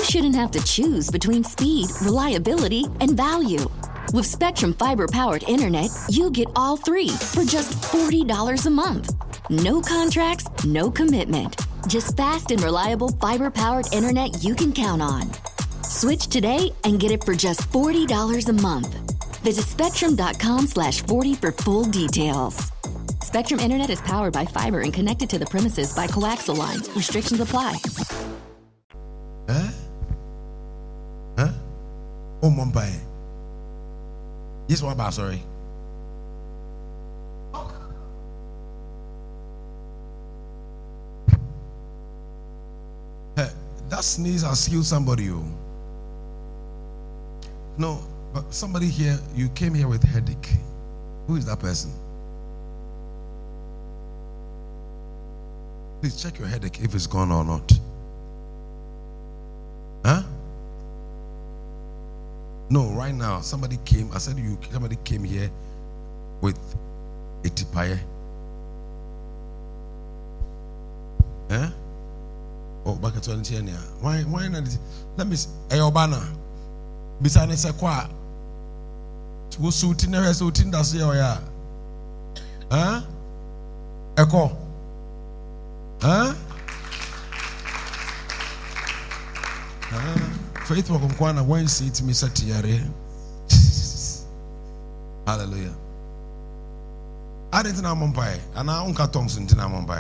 shouldn't have to choose between speed, reliability, and value. With Spectrum Fiber-powered internet, you get all three for just $40 a month. No contracts, no commitment. Just fast and reliable fiber-powered internet you can count on. Switch today and get it for just $40 a month. Visit spectrum.com/40 for full details. Spectrum Internet is powered by fiber and connected to the premises by coaxial lines. Restrictions apply. Huh? Oh, Mumbai. Yes, what about, sorry? That sneeze has killed somebody. No, but somebody here, you came here with headache. Who is that person? Please check your headache if it's gone or not. Huh? No, right now, somebody came. I said somebody came here with a tipaye. Huh? Oh, back at 20 years. Why not? Let me see. Ayobana. Bisane sekwa. Wo suti na suti ndase oya. Huh? Eko. Huh? Faith wa kumkwana when seat me satiyare. Hallelujah. I didn't know Mumbai, and I unka tongues in Mumbai.